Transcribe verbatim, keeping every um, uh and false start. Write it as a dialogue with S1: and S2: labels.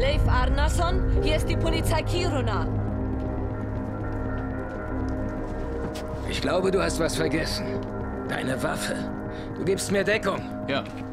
S1: Leif Arnason, hier ist die Polizei Kiruna.
S2: Ich glaube, du hast was vergessen. Deine Waffe. Du gibst mir Deckung.
S3: Ja.